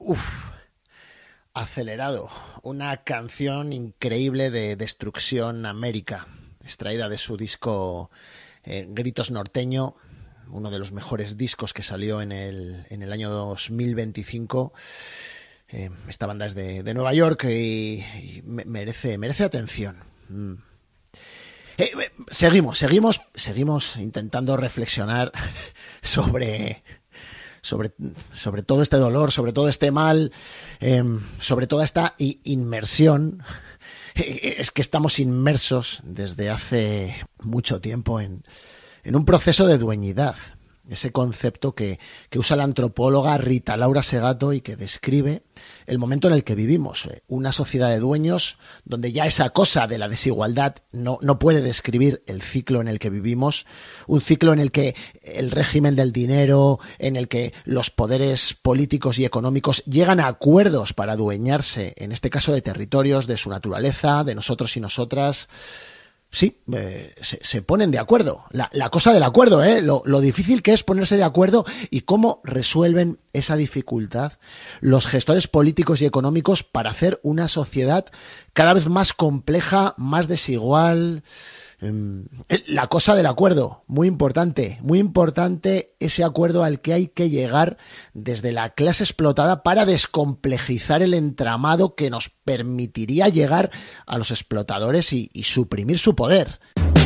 Uf, Acelerado, una canción increíble de Destrucción América, extraída de su disco Gritos Norteño, uno de los mejores discos que salió en el año 2025. Esta banda es de Nueva York y merece atención. Seguimos intentando reflexionar sobre, sobre todo este dolor, sobre todo este mal, sobre toda esta inmersión. Es que estamos inmersos desde hace mucho tiempo en un proceso de dueñidad. Ese concepto que usa la antropóloga Rita Laura Segato y que describe el momento en el que vivimos. Una sociedad de dueños donde ya esa cosa de la desigualdad no puede describir el ciclo en el que vivimos. Un ciclo en el que el régimen del dinero, en el que los poderes políticos y económicos llegan a acuerdos para adueñarse, en este caso de territorios, de su naturaleza, de nosotros y nosotras. Sí, se ponen de acuerdo. La cosa del acuerdo, lo difícil que es ponerse de acuerdo y cómo resuelven esa dificultad los gestores políticos y económicos para hacer una sociedad cada vez más compleja, más desigual. La cosa del acuerdo, muy importante ese acuerdo al que hay que llegar desde la clase explotada para descomplejizar el entramado que nos permitiría llegar a los explotadores y suprimir su poder.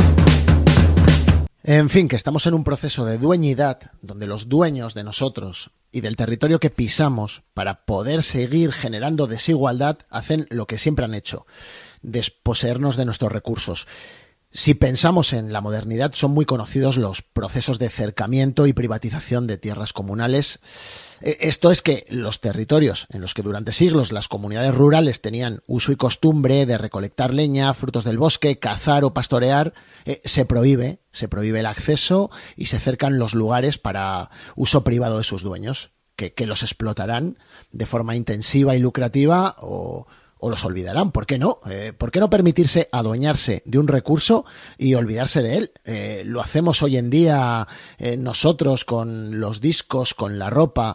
En fin, que estamos en un proceso de dueñidad donde los dueños de nosotros y del territorio que pisamos para poder seguir generando desigualdad hacen lo que siempre han hecho, desposeernos de nuestros recursos. Si pensamos en la modernidad, son muy conocidos los procesos de cercamiento y privatización de tierras comunales. Esto es que los territorios en los que durante siglos las comunidades rurales tenían uso y costumbre de recolectar leña, frutos del bosque, cazar o pastorear, se prohíbe el acceso y se cercan los lugares para uso privado de sus dueños, que los explotarán de forma intensiva y lucrativa o los olvidarán. ¿Por qué no? ¿Por qué no permitirse adueñarse de un recurso y olvidarse de él? Lo hacemos hoy en día nosotros con los discos, con la ropa.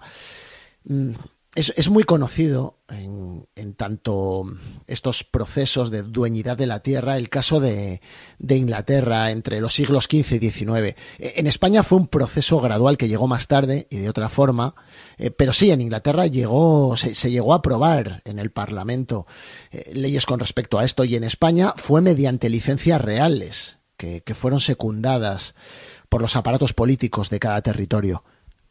Es muy conocido en tanto estos procesos de dueñidad de la tierra el caso de Inglaterra entre los siglos XV y XIX. En España fue un proceso gradual que llegó más tarde y de otra forma, pero sí, en Inglaterra se llegó a aprobar en el Parlamento leyes con respecto a esto, y en España fue mediante licencias reales que fueron secundadas por los aparatos políticos de cada territorio.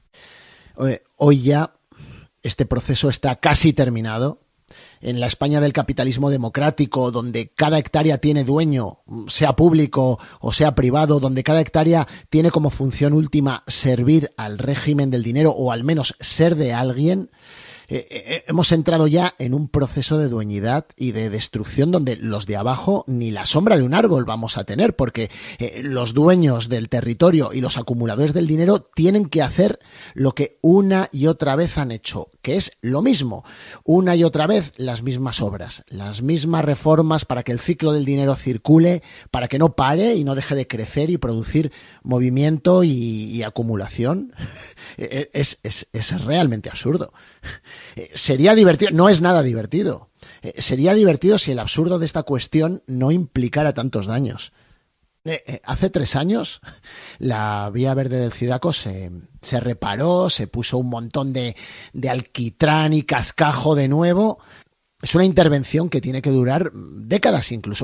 Hoy ya este proceso está casi terminado. En la España del capitalismo democrático, donde cada hectárea tiene dueño, sea público o sea privado, donde cada hectárea tiene como función última servir al régimen del dinero o al menos ser de alguien, hemos entrado ya en un proceso de dueñidad y de destrucción donde los de abajo ni la sombra de un árbol vamos a tener, porque los dueños del territorio y los acumuladores del dinero tienen que hacer lo que una y otra vez han hecho, que es lo mismo, una y otra vez las mismas obras, las mismas reformas para que el ciclo del dinero circule, para que no pare y no deje de crecer y producir movimiento y acumulación. Es realmente absurdo. Sería divertido, no es nada divertido. Sería divertido si el absurdo de esta cuestión no implicara tantos daños. Hace 3 años la vía verde del Cidaco se reparó, se puso un montón de alquitrán y cascajo de nuevo. Es una intervención que tiene que durar décadas incluso.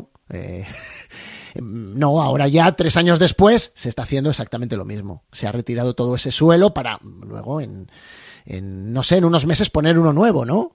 No, ahora ya 3 años después se está haciendo exactamente lo mismo. Se ha retirado todo ese suelo para luego en unos meses poner uno nuevo, ¿no?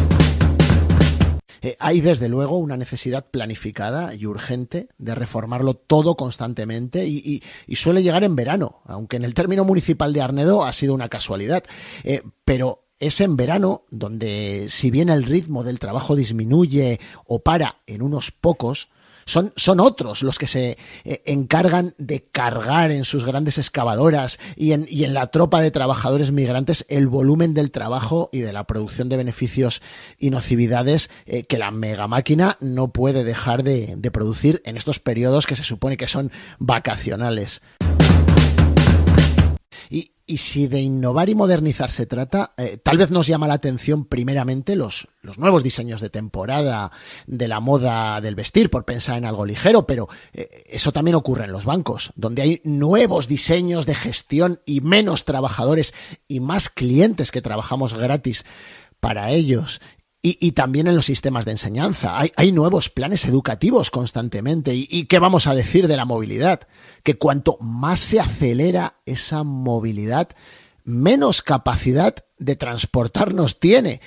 Hay desde luego una necesidad planificada y urgente de reformarlo todo constantemente y suele llegar en verano, aunque en el término municipal de Arnedo ha sido una casualidad, pero es en verano donde, si bien el ritmo del trabajo disminuye o para en unos pocos, son otros los que se encargan de cargar en sus grandes excavadoras y en la tropa de trabajadores migrantes el volumen del trabajo y de la producción de beneficios y nocividades que la megamáquina no puede dejar de producir en estos periodos que se supone que son vacacionales. Y si de innovar y modernizar se trata, tal vez nos llama la atención primeramente los nuevos diseños de temporada de la moda del vestir, por pensar en algo ligero, pero eso también ocurre en los bancos, donde hay nuevos diseños de gestión y menos trabajadores y más clientes que trabajamos gratis para ellos. Y también en los sistemas de enseñanza. Hay nuevos planes educativos constantemente. ¿Y qué vamos a decir de la movilidad? Que cuanto más se acelera esa movilidad, menos capacidad de transportarnos tiene.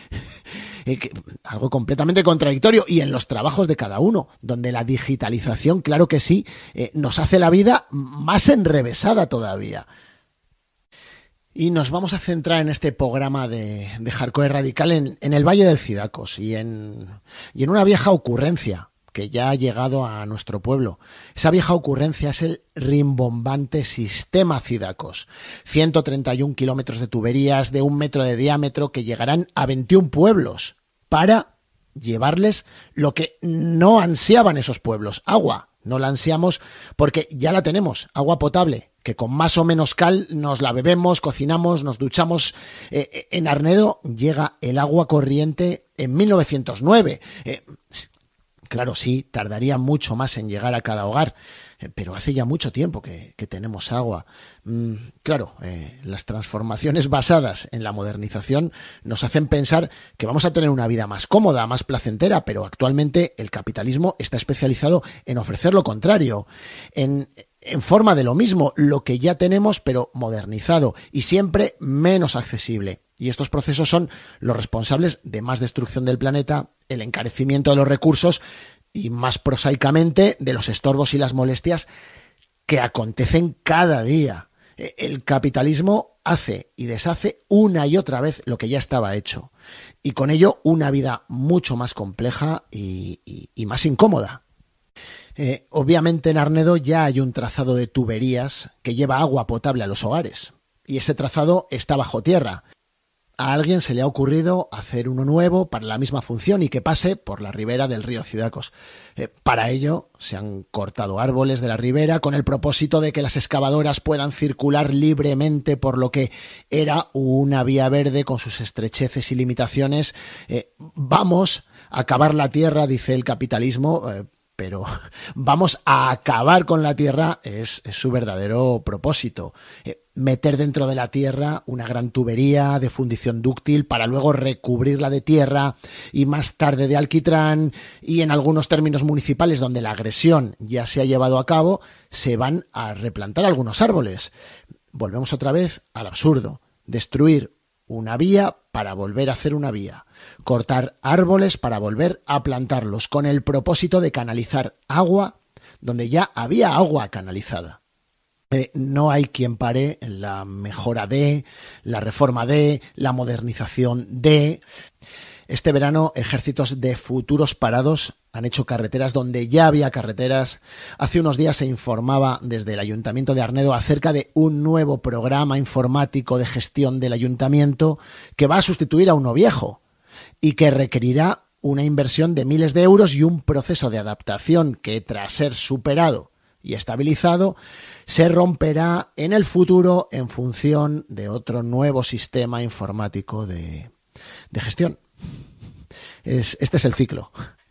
Algo completamente contradictorio. Y en los trabajos de cada uno, donde la digitalización, claro que sí, nos hace la vida más enrevesada todavía. Y nos vamos a centrar en este programa de Hardcore Radical en el Valle del Cidacos y en una vieja ocurrencia que ya ha llegado a nuestro pueblo. Esa vieja ocurrencia es el rimbombante sistema Cidacos. 131 kilómetros de tuberías de 1 metro de diámetro que llegarán a 21 pueblos para llevarles lo que no ansiaban esos pueblos, agua. No la ansiamos porque ya la tenemos, agua potable, que con más o menos cal nos la bebemos, cocinamos, nos duchamos. En Arnedo llega el agua corriente en 1909. Claro, sí, tardaría mucho más en llegar a cada hogar, pero hace ya mucho tiempo que tenemos agua. Claro, las transformaciones basadas en la modernización nos hacen pensar que vamos a tener una vida más cómoda, más placentera, pero actualmente el capitalismo está especializado en ofrecer lo contrario, en forma de lo mismo, lo que ya tenemos, pero modernizado y siempre menos accesible. Y estos procesos son los responsables de más destrucción del planeta, el encarecimiento de los recursos y, más prosaicamente, de los estorbos y las molestias que acontecen cada día. El capitalismo hace y deshace una y otra vez lo que ya estaba hecho. Y con ello una vida mucho más compleja y más incómoda. Obviamente en Arnedo ya hay un trazado de tuberías que lleva agua potable a los hogares. Y ese trazado está bajo tierra. A alguien se le ha ocurrido hacer uno nuevo para la misma función y que pase por la ribera del río Cidacos. Para ello se han cortado árboles de la ribera con el propósito de que las excavadoras puedan circular libremente por lo que era una vía verde con sus estrecheces y limitaciones. Vamos a acabar la tierra, dice el capitalismo, pero vamos a acabar con la tierra es su verdadero propósito. Meter dentro de la tierra una gran tubería de fundición dúctil para luego recubrirla de tierra y más tarde de alquitrán, y en algunos términos municipales donde la agresión ya se ha llevado a cabo se van a replantar algunos árboles. Volvemos otra vez al absurdo: destruir una vía para volver a hacer una vía, cortar árboles para volver a plantarlos con el propósito de canalizar agua donde ya había agua canalizada. No hay quien pare la mejora de, la reforma de, la modernización de. Este verano, ejércitos de futuros parados han hecho carreteras donde ya había carreteras. Hace unos días se informaba desde el Ayuntamiento de Arnedo acerca de un nuevo programa informático de gestión del ayuntamiento que va a sustituir a uno viejo y que requerirá una inversión de miles de euros y un proceso de adaptación que, tras ser superado y estabilizado, se romperá en el futuro en función de otro nuevo sistema informático de gestión. Este es el ciclo.